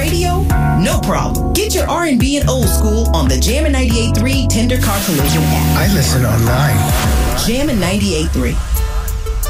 radio? No problem. Get your R&B and old school on the Jammin' 98.3 Tender Car Collision app. I listen online. Jammin' 98.3.